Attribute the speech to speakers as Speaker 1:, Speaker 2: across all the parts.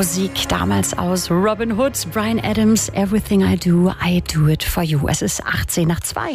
Speaker 1: Musik damals aus Robin Hood, Bryan Adams, Everything I Do It For You. Es ist 2:18.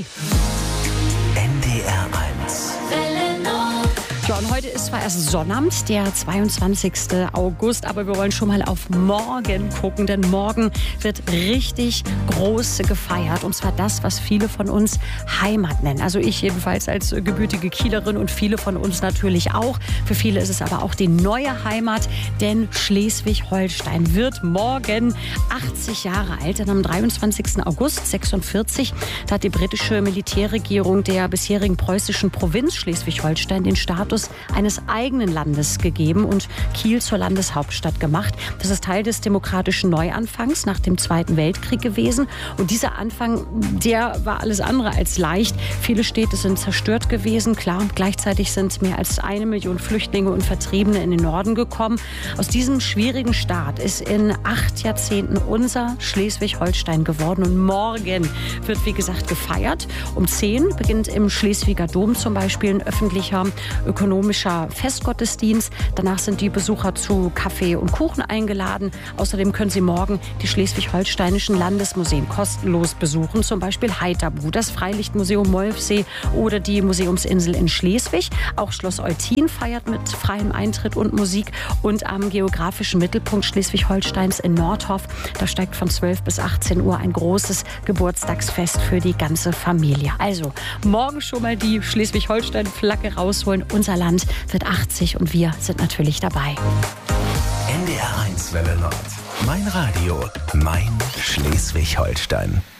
Speaker 2: NDR 1.
Speaker 1: Ja, und heute ist zwar erst Sonnabend, der 22. August, aber wir wollen schon mal auf morgen gucken, denn morgen wird richtig groß gefeiert. Und zwar das, was viele von uns Heimat nennen. Also ich jedenfalls als gebürtige Kielerin und viele von uns natürlich auch. Für viele ist es aber auch die neue Heimat, denn Schleswig-Holstein wird morgen 80 Jahre alt. Denn am 23. August 1946 hat die britische Militärregierung der bisherigen preußischen Provinz Schleswig-Holstein den Status eines eigenen Landes gegeben und Kiel zur Landeshauptstadt gemacht. Das ist Teil des demokratischen Neuanfangs nach dem Zweiten Weltkrieg gewesen. Und dieser Anfang, der war alles andere als leicht. Viele Städte sind zerstört gewesen, klar. Gleichzeitig sind mehr als 1 Million Flüchtlinge und Vertriebene in den Norden gekommen. Aus diesem schwierigen Start ist in 8 Jahrzehnten unser Schleswig-Holstein geworden. Und morgen wird, wie gesagt, gefeiert. Um 10 beginnt im Schleswiger Dom zum Beispiel ein öffentlicher ökonomischer Festgottesdienst. Danach sind die Besucher zu Kaffee und Kuchen eingeladen. Außerdem können sie morgen die schleswig-holsteinischen Landesmuseen kostenlos besuchen. Zum Beispiel Heiterbu, das Freilichtmuseum Molfsee oder die Museumsinsel in Schleswig. Auch Schloss Eutin feiert mit freiem Eintritt und Musik. Und am geografischen Mittelpunkt Schleswig-Holsteins in Nordhof, da steigt von 12 bis 18 Uhr ein großes Geburtstagsfest für die ganze Familie. Also morgen schon mal die Schleswig-Holstein-Flagge rausholen. Unser Land wird 80 und wir sind natürlich dabei.
Speaker 2: NDR 1 Welle Nord. Mein Radio, mein Schleswig-Holstein.